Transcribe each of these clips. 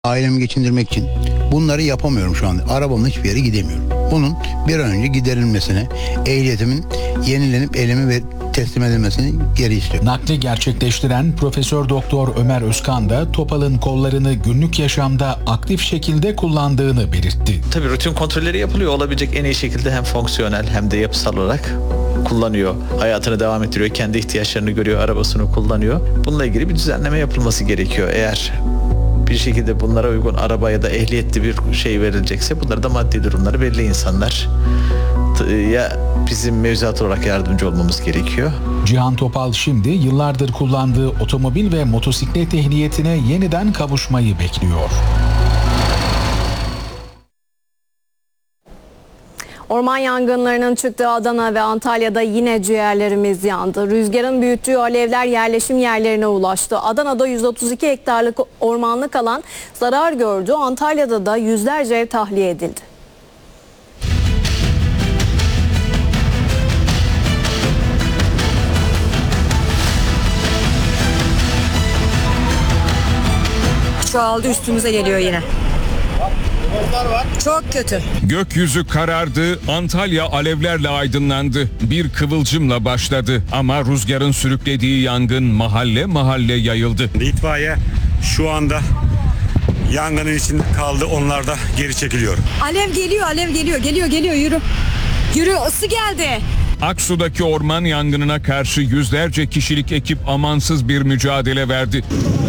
Ailemi geçindirmek için bunları yapamıyorum şu anda. Arabamla hiçbir yere gidemiyorum. Bunun bir an önce giderilmesini, ehliyetimin yenilenip elime teslim edilmesini geri istiyorum. Nakli gerçekleştiren Profesör Doktor Ömer Özkan da Topal'ın kollarını günlük yaşamda aktif şekilde kullandığını belirtti. Tabii rutin kontrolleri yapılıyor. Olabilecek en iyi şekilde hem fonksiyonel hem de yapısal olarak kullanıyor. Hayatını devam ettiriyor. Kendi ihtiyaçlarını görüyor. Arabasını kullanıyor. Bununla ilgili bir düzenleme yapılması gerekiyor. Eğer bir şekilde bunlara uygun araba ya da ehliyetli bir şey verilecekse bunları da maddi durumları belli insanlar ya bizim mevzuat olarak yardımcı olmamız gerekiyor. Cihan Topal şimdi yıllardır kullandığı otomobil ve motosiklet ehliyetine yeniden kavuşmayı bekliyor. Orman yangınlarının çıktığı Adana ve Antalya'da yine ciğerlerimiz yandı. Rüzgarın büyüttüğü alevler yerleşim yerlerine ulaştı. Adana'da 132 hektarlık ormanlık alan zarar gördü. Antalya'da da yüzlerce ev tahliye edildi. Çoğaldı, üstümüze geliyor yine. Çok kötü. Gökyüzü karardı, Antalya alevlerle aydınlandı. Bir kıvılcımla başladı ama rüzgarın sürüklediği yangın mahalle mahalle yayıldı. İtfaiye şu anda yangının içinde kaldı, onlar da geri çekiliyor. Alev geliyor, alev geliyor. Geliyor, yürü. Yürü, ısı geldi. Aksu'daki orman yangınına karşı yüzlerce kişilik ekip amansız bir mücadele verdi.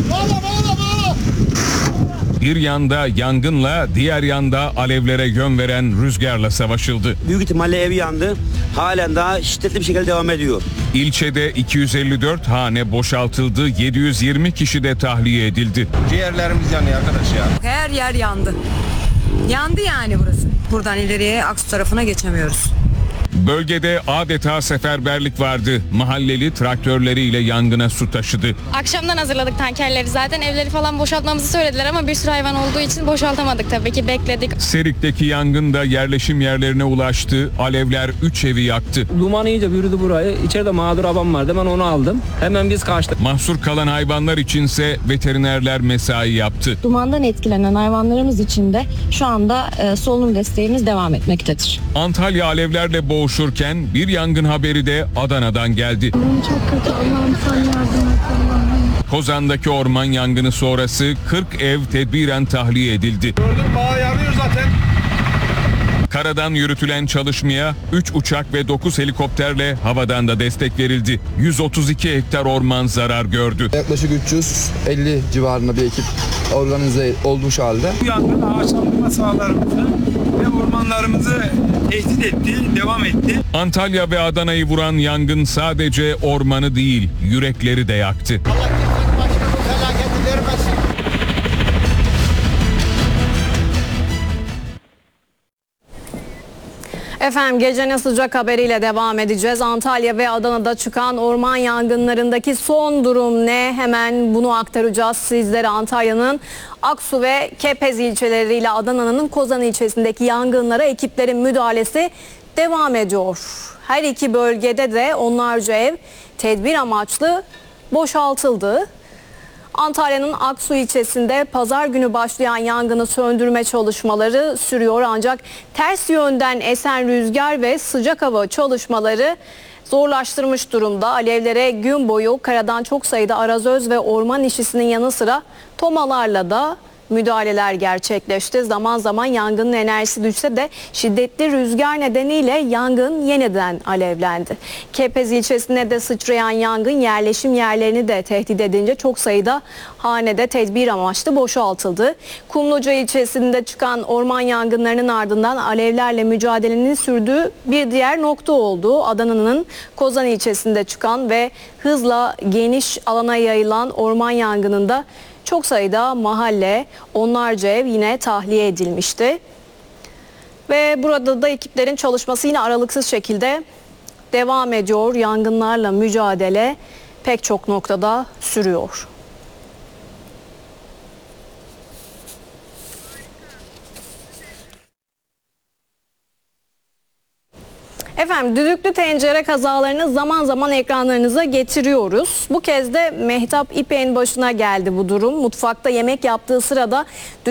Bir yanda yangınla, diğer yanda alevlere yön veren rüzgarla savaşıldı. Büyük ihtimalle ev yandı. Halen daha şiddetli bir şekilde devam ediyor. İlçede 254 hane boşaltıldı, 720 kişi de tahliye edildi. Ciğerlerimiz yanıyor arkadaş ya. Her yer yandı. Yandı yani burası. Buradan ileriye Aksu tarafına geçemiyoruz. Bölgede adeta seferberlik vardı. Mahalleli traktörleriyle yangına su taşıdı. Akşamdan hazırladık tankerleri, zaten evleri falan boşaltmamızı söylediler ama bir sürü hayvan olduğu için boşaltamadık tabii ki, bekledik. Serik'teki yangın da yerleşim yerlerine ulaştı. Alevler 3 evi yaktı. Duman iyice bürüdü burayı. İçeride mağdur abam vardı, ben onu aldım. Hemen biz kaçtık. Mahsur kalan hayvanlar içinse veterinerler mesai yaptı. Dumandan etkilenen hayvanlarımız için de şu anda solunum desteğimiz devam etmektedir. Antalya alevlerle boğuşurken bir yangın haberi de Adana'dan geldi. Çok kötü, Allah'ım sen yardım et Allah'ım. Kozan'daki orman yangını sonrası 40 ev tedbiren tahliye edildi. Gördüm, bağ yanıyor zaten. Karadan yürütülen çalışmaya 3 uçak ve 9 helikopterle havadan da destek verildi. 132 hektar orman zarar gördü. Yaklaşık 350 civarında bir ekip organize olmuş halde. Bu yangın ağaçlandırma sahalarımızı ve ormanlarımızı tehdit etti, devam etti. Antalya ve Adana'yı vuran yangın sadece ormanı değil, yürekleri de yaktı. Efendim, gecenin sıcak haberiyle devam edeceğiz. Antalya ve Adana'da çıkan orman yangınlarındaki son durum ne? Hemen bunu aktaracağız sizlere. Antalya'nın Aksu ve Kepez ilçeleriyle Adana'nın Kozan ilçesindeki yangınlara ekiplerin müdahalesi devam ediyor. Her iki bölgede de onlarca ev tedbir amaçlı boşaltıldı. Antalya'nın Aksu ilçesinde pazar günü başlayan yangını söndürme çalışmaları sürüyor. Ancak ters yönden esen rüzgar ve sıcak hava çalışmaları zorlaştırmış durumda. Alevlere gün boyu karadan çok sayıda arazöz ve orman işçisinin yanı sıra tomalarla da müdahaleler gerçekleşti. Zaman zaman yangının enerjisi düşse de şiddetli rüzgar nedeniyle yangın yeniden alevlendi. Kepez ilçesinde de sıçrayan yangın yerleşim yerlerini de tehdit edince çok sayıda hanede tedbir amaçlı boşaltıldı. Kumluca ilçesinde çıkan orman yangınlarının ardından alevlerle mücadelenin sürdüğü bir diğer nokta oldu. Adana'nın Kozan ilçesinde çıkan ve hızla geniş alana yayılan orman yangınında çok sayıda mahalle, onlarca ev yine tahliye edilmişti. Ve burada da ekiplerin çalışması yine aralıksız şekilde devam ediyor. Yangınlarla mücadele pek çok noktada sürüyor. Efendim düdüklü tencere kazalarını zaman zaman ekranlarınıza getiriyoruz. Bu kez de Mehtap İpek'in başına geldi bu durum. Mutfakta yemek yaptığı sırada